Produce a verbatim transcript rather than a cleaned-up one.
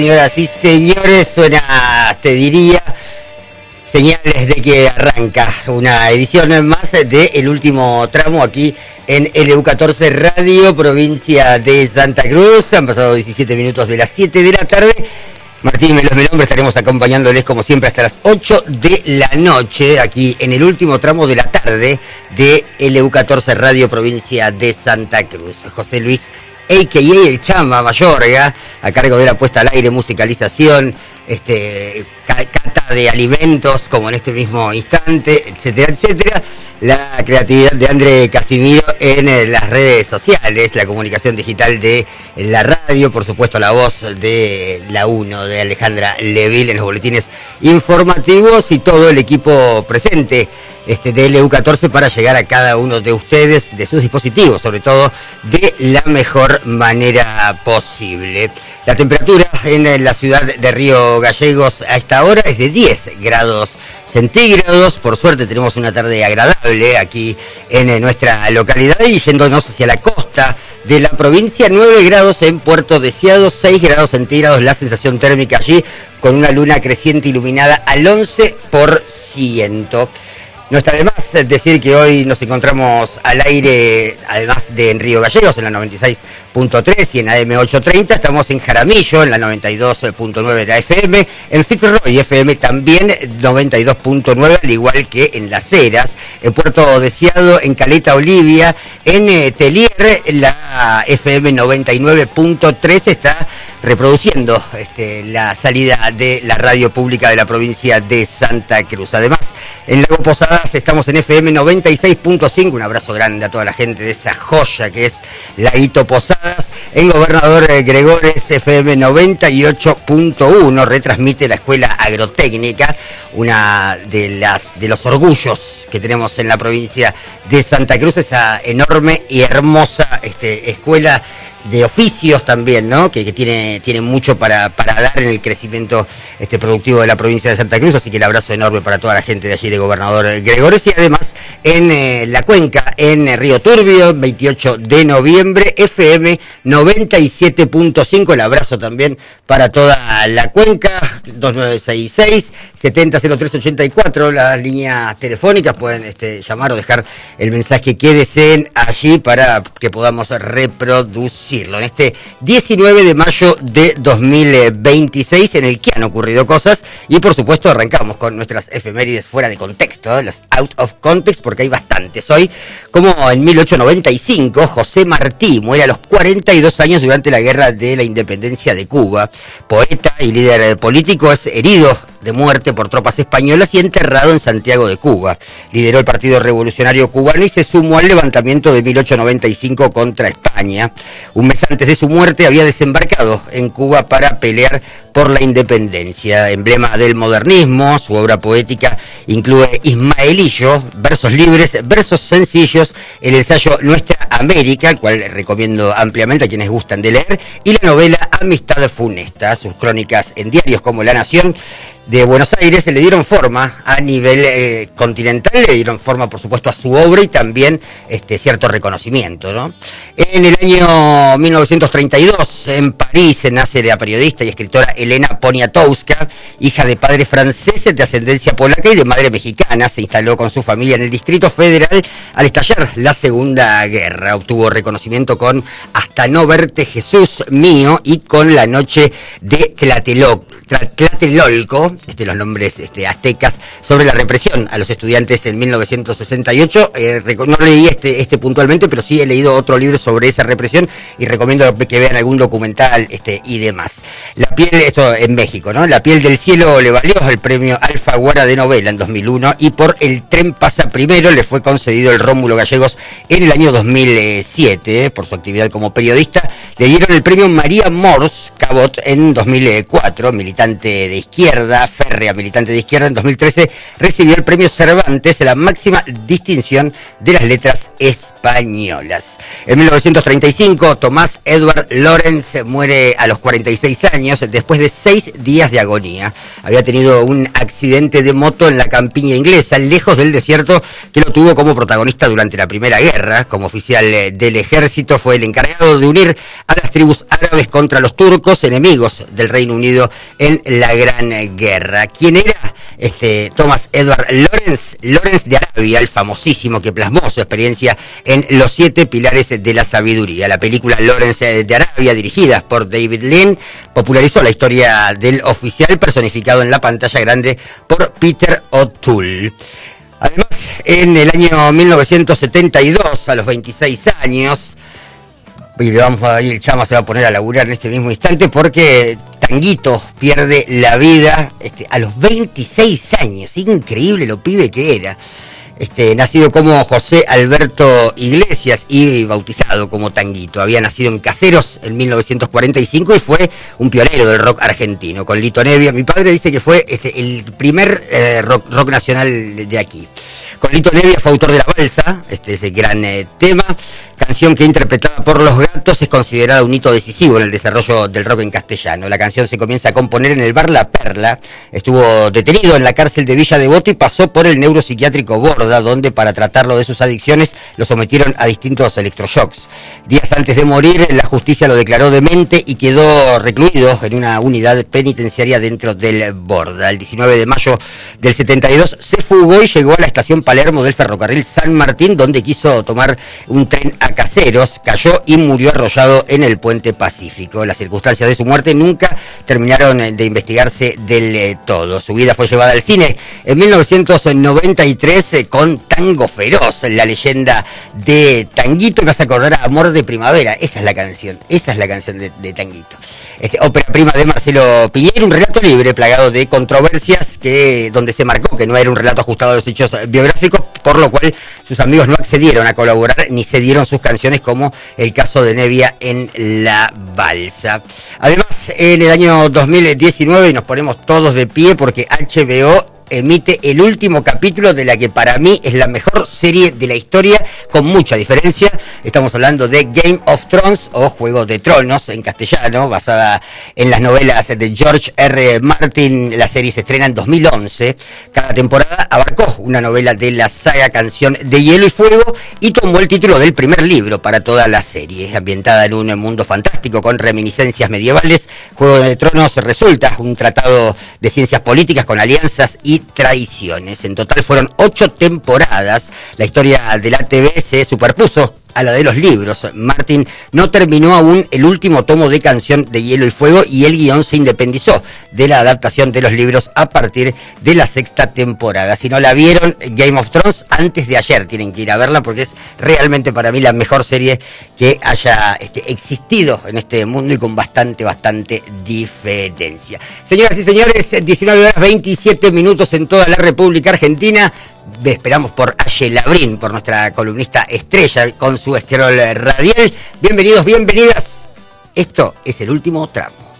Señoras y señores, suena, te diría, señales de que arranca una edición más del último tramo aquí en L U catorce Radio, provincia de Santa Cruz. Han pasado diecisiete minutos de las siete de la tarde. Martín Melos Melombre, estaremos acompañándoles como siempre hasta las ocho de la noche, aquí en el último tramo de la tarde de L U catorce Radio, provincia de Santa Cruz. José Luis a k a el Chamba Mayorga, a cargo de la puesta al aire, musicalización, este, cata de alimentos, como en este mismo instante, etcétera, etcétera. La creatividad de André Casimiro en las redes sociales, la comunicación digital de la radio, por supuesto la voz de la uno, de Alejandra Leville en los boletines informativos y todo el equipo presente este, de L U catorce para llegar a cada uno de ustedes, de sus dispositivos, sobre todo de la mejor manera posible. La temperatura en la ciudad de Río Gallegos a esta hora es de diez grados centígrados. Por suerte tenemos una tarde agradable aquí en nuestra localidad y yéndonos hacia la costa de la provincia, nueve grados en Puerto Deseado, seis grados centígrados la sensación térmica allí, con una luna creciente iluminada al once por ciento. No está de más decir que hoy nos encontramos al aire, además de en Río Gallegos, en la noventa y seis punto tres y en A M ochocientos treinta. Estamos en Jaramillo, en la noventa y dos punto nueve de la F M. En Fitzroy F M también noventa y dos punto nueve, al igual que en Las Heras. En Puerto Deseado, en Caleta Olivia. En eh, Telier, la F M noventa y nueve punto tres está reproduciendo este, la salida de la radio pública de la provincia de Santa Cruz. Además, en Lago Posadas estamos en F M noventa y seis punto cinco. Un abrazo grande a toda la gente de esa joya que es Laguito Posadas. En Gobernador Gregores, F M noventa y ocho punto uno, retransmite la Escuela Agrotécnica, una de las de los orgullos que tenemos en la provincia de Santa Cruz, esa enorme y hermosa este, escuela de oficios también, ¿no? Que, que tiene, tiene mucho para, para dar en el crecimiento este, productivo de la provincia de Santa Cruz, así que el abrazo enorme para toda la gente de allí de Gobernador Gregores. Y además en eh, la cuenca, en eh, Río Turbio, veintiocho de noviembre, F M noventa y siete punto cinco, el abrazo también para toda la cuenca. Dos nueve seis seis, siete cero cero tres ocho cuatro, las líneas telefónicas, pueden este, llamar o dejar el mensaje, quédese allí para que podamos reproducir en este diecinueve de mayo de dos mil veintiséis, en el que han ocurrido cosas. Y por supuesto arrancamos con nuestras efemérides fuera de contexto, ¿eh? Las out of context, porque hay bastantes hoy. Como en mil ochocientos noventa y cinco, José Martí muere a los cuarenta y dos años durante la Guerra de la Independencia de Cuba. Poeta y líder político, es herido de muerte por tropas españolas y enterrado en Santiago de Cuba. Lideró el Partido Revolucionario Cubano y se sumó al levantamiento de mil ochocientos noventa y cinco contra España. Un mes antes de su muerte había desembarcado en Cuba para pelear por la independencia. Emblema del modernismo, su obra poética incluye Ismaelillo, versos libres, versos sencillos, el ensayo Nuestra América, el cual recomiendo ampliamente a quienes gustan de leer, y la novela Amistad Funesta. Sus crónicas en diarios como La Nación de Buenos Aires se le dieron forma a nivel eh, continental, le dieron forma por supuesto a su obra y también este, cierto reconocimiento, ¿no? En el año mil novecientos treinta y dos, en París, nace la periodista y escritora Elena Poniatowska, hija de padres franceses de ascendencia polaca y de madre mexicana. Se instaló con su familia en el Distrito Federal al estallar la Segunda Guerra. Obtuvo reconocimiento con Hasta no verte Jesús mío y con La noche de Tlatelolco, Tlatelolco, este, los nombres este, aztecas, sobre la represión a los estudiantes en mil novecientos sesenta y ocho. Eh, no leí este, este puntualmente, pero sí he leído otro libro sobre esa represión y recomiendo que vean algún documental este, y demás. La piel, esto en México, ¿no? La piel del cielo le valió el premio Alfaguara de novela en dos mil uno y por El tren pasa primero le fue concedido el Rómulo Gallegos en el año dos mil siete. Por su actividad como periodista le dieron el premio María Mors Cabot en dos mil cuatro. Militante de izquierda, férrea militante de izquierda, en dos mil trece recibió el premio Cervantes, la máxima distinción de las letras españolas. En mil novecientos treinta y cinco, Tomás Edward Lawrence muere a los cuarenta y seis años después de seis días de agonía. Había tenido un accidente de moto en la campiña inglesa, lejos del desierto, que lo tuvo como protagonista durante la Primera Guerra. Como oficial del ejército fue el encargado de unir a las tribus árabes contra los turcos, enemigos del Reino Unido en la Gran Guerra. ¿Quién era? Este, Thomas Edward Lawrence, Lawrence de Arabia, el famosísimo que plasmó su experiencia en Los Siete Pilares de la Sabiduría. La película Lawrence de Arabia, dirigida por David Lean, popularizó la historia del oficial personificado en la pantalla grande por Peter O'Toole. Además, en el año mil novecientos setenta y dos, a los veintiséis años, y le vamos a ir, el Chama se va a poner a laburar en este mismo instante porque Tanguito pierde la vida este, a los veintiséis años. Increíble lo pibe que era. Este, nacido como José Alberto Iglesias y bautizado como Tanguito. Había nacido en Caseros en mil novecientos cuarenta y cinco y fue un pionero del rock argentino. Con Lito Nevia, mi padre dice que fue este, el primer eh, rock, rock nacional de, de aquí. Con Lito Nevia fue autor de La Balsa, este es el gran eh, tema, canción que interpretada por Los Gatos es considerada un hito decisivo en el desarrollo del rock en castellano. La canción se comienza a componer en el bar La Perla, estuvo detenido en la cárcel de Villa Devoto y pasó por el neuropsiquiátrico Borda, donde para tratarlo de sus adicciones lo sometieron a distintos electroshocks. Días antes de morir, la justicia lo declaró demente y quedó recluido en una unidad penitenciaria dentro del Borda. El diecinueve de mayo del setenta y dos se fugó y llegó a la estación Palermo del ferrocarril San Martín, donde quiso tomar un tren a Caseros, cayó y murió arrollado en el puente Pacífico. Las circunstancias de su muerte nunca terminaron de investigarse del todo. Su vida fue llevada al cine en mil novecientos noventa y tres con Tango Feroz, la leyenda de Tanguito. Me vas a acordar a Amor de Primavera, esa es la canción, esa es la canción de, de Tanguito. Este, ópera prima de Marcelo Piñeiro, un relato libre plagado de controversias que donde se marcó que no era un relato ajustado a los hechos biográficos, por lo cual sus amigos no accedieron a colaborar ni cedieron sus canciones, como el caso de Nevia en La Balsa. Además, en el año dos mil diecinueve, y nos ponemos todos de pie porque H B O emite el último capítulo de la que para mí es la mejor serie de la historia, con mucha diferencia. Estamos hablando de Game of Thrones, o Juego de Tronos en castellano, basada en las novelas de George R. Martin. La serie se estrena en dos mil once. Cada temporada abarcó una novela de la saga Canción de Hielo y Fuego y tomó el título del primer libro para toda la serie. Ambientada en un mundo fantástico con reminiscencias medievales, Juego de Tronos resulta un tratado de ciencias políticas con alianzas y traiciones. En total fueron ocho temporadas. La historia de la T V se superpuso a la de los libros. Martin no terminó aún el último tomo de Canción de Hielo y Fuego y el guión se independizó de la adaptación de los libros a partir de la sexta temporada. Si no la vieron, Game of Thrones, antes de ayer tienen que ir a verla porque es realmente para mí la mejor serie que haya este, existido en este mundo y con bastante, bastante diferencia. Señoras y señores, diecinueve horas veintisiete minutos en toda la República Argentina. Esperamos por Aye Labrín, por nuestra columnista estrella con su scroll radial. Bienvenidos, bienvenidas. Esto es El Último Tramo.